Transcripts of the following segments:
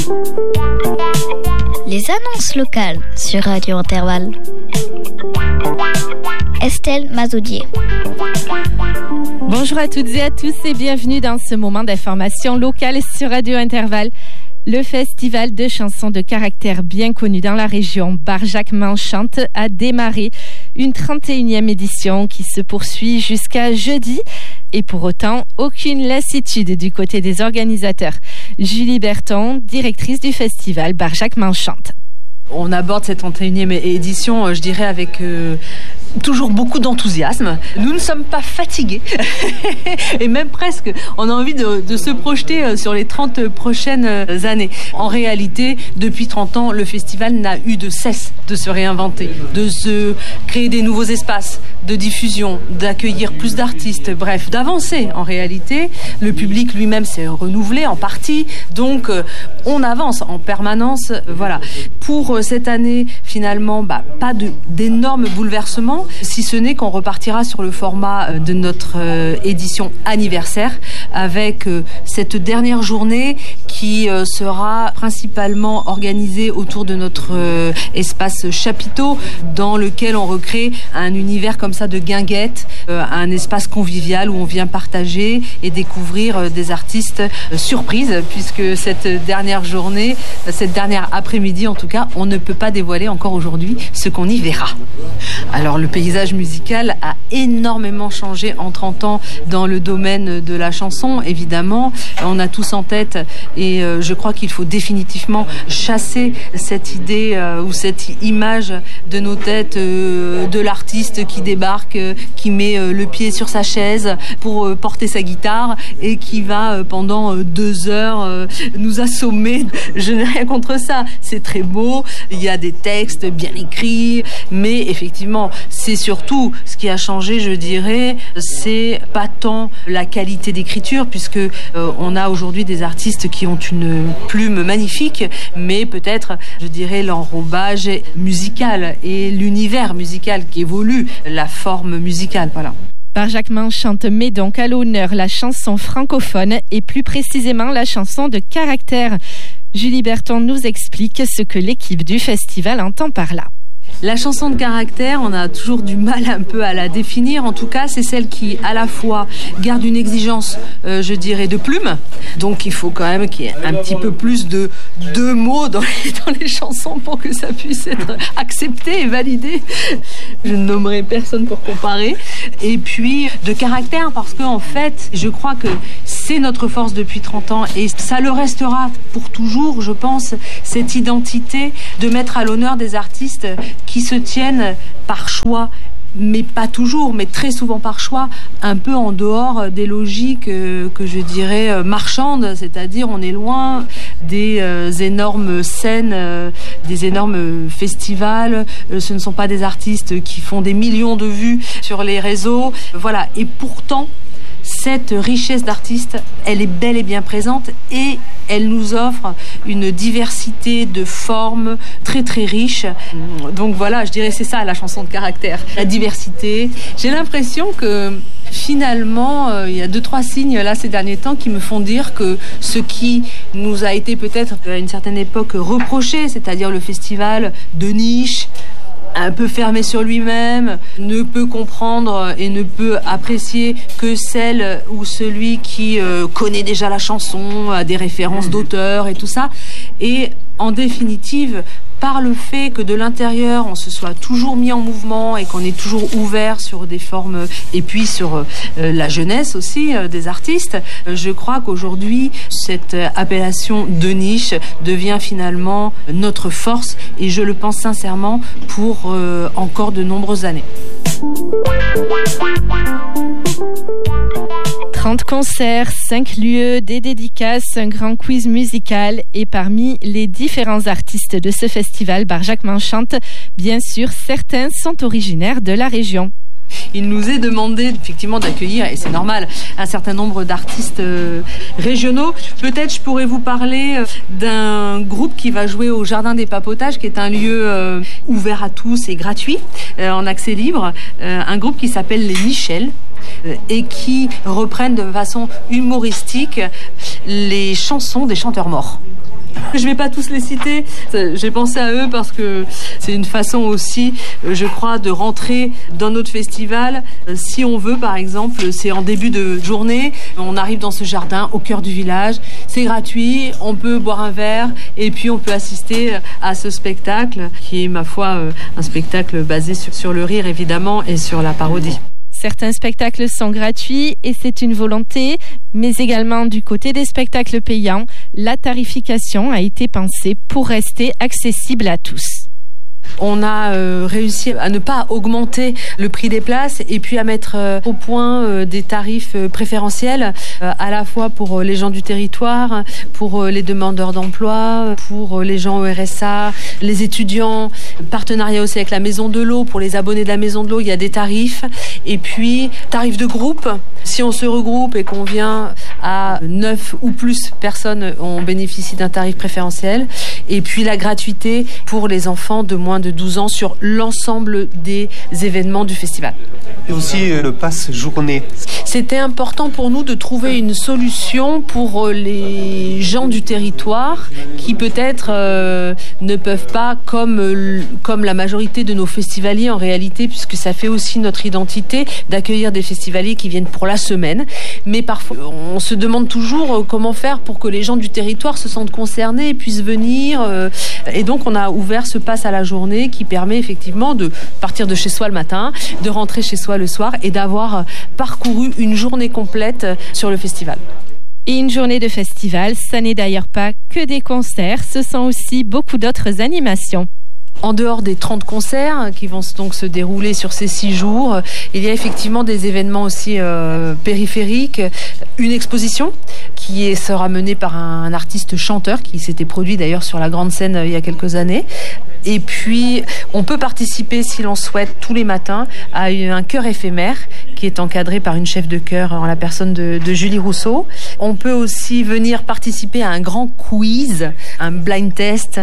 Les annonces locales sur Radio Intervalle. Estelle Mazoudier. Bonjour à toutes et à tous et bienvenue dans ce moment d'information locale sur Radio Intervalle. Le festival de chansons de caractère bien connu dans la région, Barjac-Manchante, a démarré une 31e édition qui se poursuit jusqu'à jeudi. Et pour autant, aucune lassitude du côté des organisateurs. Julie Berton, directrice du festival Barjac-Manchante. On aborde cette 31e édition, je dirais, avec toujours beaucoup d'enthousiasme. Nous ne sommes pas fatigués et même presque, on a envie de se projeter sur les 30 prochaines années. En réalité, depuis 30 ans, le festival n'a eu de cesse de se réinventer, de se créer des nouveaux espaces de diffusion, d'accueillir plus d'artistes, bref, d'avancer. En réalité, le public lui-même s'est renouvelé en partie, donc on avance en permanence. Voilà. Pour cette année, finalement, pas d'énormes bouleversements, si ce n'est qu'on repartira sur le format de notre édition anniversaire avec cette dernière journée qui sera principalement organisée autour de notre espace chapiteau dans lequel on recrée un univers comme ça de guinguettes, un espace convivial où on vient partager et découvrir des artistes surprises puisque cette dernière journée, cette dernière après-midi en tout cas, on ne peut pas dévoiler encore aujourd'hui ce qu'on y verra. Alors le paysage musical a énormément changé en 30 ans dans le domaine de la chanson, évidemment. On a tous en tête et je crois qu'il faut définitivement chasser cette idée ou cette image de nos têtes de l'artiste qui débarque, qui met le pied sur sa chaise pour porter sa guitare et qui va pendant 2 heures nous assommer. Je n'ai rien contre ça, c'est très beau, il y a des textes bien écrits, mais effectivement, c'est surtout ce qui a changé, je dirais, c'est pas tant la qualité d'écriture, puisque on a aujourd'hui des artistes qui ont une plume magnifique, mais peut-être, je dirais, l'enrobage musical et l'univers musical qui évolue, la forme musicale, voilà. Barjac-Manchante met donc à l'honneur la chanson francophone et plus précisément la chanson de caractère. Julie Berton nous explique ce que l'équipe du festival entend par là. La chanson de caractère, on a toujours du mal un peu à la définir. En tout cas, c'est celle qui, à la fois, garde une exigence, je dirais, de plume. Donc, il faut quand même qu'il y ait un petit peu plus de mots dans les chansons pour que ça puisse être accepté et validé. Je ne nommerai personne pour comparer. Et puis, de caractère, parce qu'en fait, je crois que c'est notre force depuis 30 ans et ça le restera pour toujours, je pense, cette identité de mettre à l'honneur des artistes qui se tiennent par choix, mais pas toujours, mais très souvent par choix, un peu en dehors des logiques que je dirais marchandes, c'est-à-dire on est loin des énormes scènes, des énormes festivals, ce ne sont pas des artistes qui font des millions de vues sur les réseaux, voilà, et pourtant, cette richesse d'artistes, elle est bel et bien présente et elle nous offre une diversité de formes très très riche. Donc voilà, je dirais c'est ça la chanson de caractère, la diversité. J'ai l'impression que finalement, il y a 2-3 signes là ces derniers temps qui me font dire que ce qui nous a été peut-être à une certaine époque reproché, c'est-à-dire le festival de niche, un peu fermé sur lui-même, ne peut comprendre et ne peut apprécier que celle ou celui qui connaît déjà la chanson, a des références d'auteurs et tout ça. Et en définitive, par le fait que de l'intérieur, on se soit toujours mis en mouvement et qu'on est toujours ouvert sur des formes et puis sur la jeunesse aussi des artistes, je crois qu'aujourd'hui, cette appellation de niche devient finalement notre force et je le pense sincèrement pour encore de nombreuses années. 30 concerts, 5 lieux, des dédicaces, un grand quiz musical et parmi les différents artistes de ce festival Barjac-Manchante, bien sûr, certains sont originaires de la région. Il nous est demandé effectivement d'accueillir, et c'est normal, un certain nombre d'artistes régionaux. Peut-être je pourrais vous parler d'un groupe qui va jouer au Jardin des Papotages, qui est un lieu ouvert à tous et gratuit, en accès libre. Un groupe qui s'appelle les Michel et qui reprennent de façon humoristique les chansons des chanteurs morts. Je ne vais pas tous les citer, j'ai pensé à eux parce que c'est une façon aussi, je crois, de rentrer dans notre festival. Si on veut, par exemple, c'est en début de journée, on arrive dans ce jardin au cœur du village, c'est gratuit, on peut boire un verre et puis on peut assister à ce spectacle qui est, ma foi, un spectacle basé sur le rire évidemment et sur la parodie. Certains spectacles sont gratuits et c'est une volonté, mais également du côté des spectacles payants, la tarification a été pensée pour rester accessible à tous. On a réussi à ne pas augmenter le prix des places et puis à mettre au point des tarifs préférentiels à la fois pour les gens du territoire, pour les demandeurs d'emploi, pour les gens au RSA, les étudiants, partenariat aussi avec la Maison de l'Eau. Pour les abonnés de la Maison de l'Eau, il y a des tarifs. Et puis, tarifs de groupe. Si on se regroupe et qu'on vient à 9 ou plus personnes, on bénéficie d'un tarif préférentiel. Et puis la gratuité pour les enfants de moins de 12 ans sur l'ensemble des événements du festival. Et aussi le pass journée. C'était important pour nous de trouver une solution pour les gens du territoire qui peut-être ne peuvent pas, comme la majorité de nos festivaliers en réalité, puisque ça fait aussi notre identité d'accueillir des festivaliers qui viennent pour la semaine. Mais parfois, on se demande toujours comment faire pour que les gens du territoire se sentent concernés et puissent venir. Et donc, on a ouvert ce pass à la journée qui permet effectivement de partir de chez soi le matin, de rentrer chez soi le soir et d'avoir parcouru une journée complète sur le festival. Et une journée de festival, ça n'est d'ailleurs pas que des concerts, ce sont aussi beaucoup d'autres animations. En dehors des 30 concerts qui vont donc se dérouler sur ces 6 jours, il y a effectivement des événements aussi périphériques. Une exposition qui sera menée par un artiste chanteur qui s'était produit d'ailleurs sur la grande scène il y a quelques années. Et puis, on peut participer, si l'on souhaite, tous les matins à un chœur éphémère qui est encadré par une chef de chœur en la personne de Julie Rousseau. On peut aussi venir participer à un grand quiz, un blind test,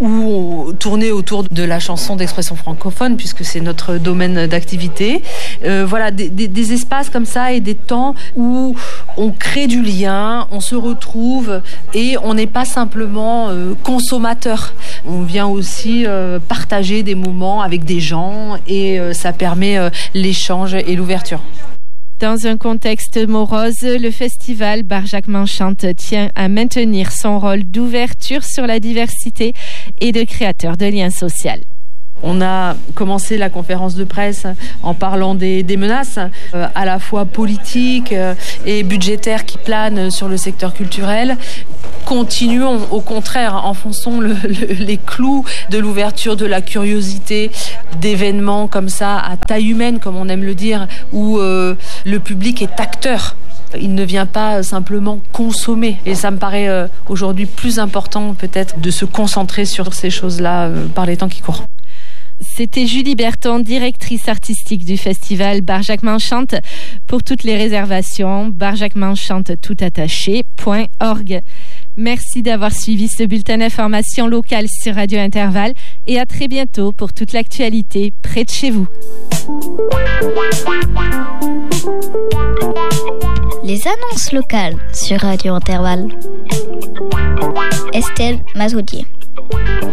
ou tourner autour de la chanson d'expression francophone, puisque c'est notre domaine d'activité. Voilà, des espaces comme ça et des temps où on crée du lien, on se retrouve et on n'est pas simplement consommateur. On vient aussi partager des moments avec des gens et ça permet l'échange et l'ouverture. Dans un contexte morose, le festival Barjac-Manchante tient à maintenir son rôle d'ouverture sur la diversité et de créateur de liens sociaux. On a commencé la conférence de presse en parlant des menaces à la fois politiques et budgétaires qui planent sur le secteur culturel. Continuons, au contraire, enfonçons les clous de l'ouverture, de la curiosité, d'événements comme ça, à taille humaine, comme on aime le dire, où le public est acteur. Il ne vient pas simplement consommer. Et ça me paraît aujourd'hui plus important peut-être de se concentrer sur ces choses-là par les temps qui courent. C'était Julie Berton, directrice artistique du festival Barjac-Manchante. Pour toutes les réservations, barjacmanchante.org. Merci d'avoir suivi ce bulletin d'information locale sur Radio Intervalle et à très bientôt pour toute l'actualité près de chez vous. Les annonces locales sur Radio Intervalle. Estelle Mazoudier.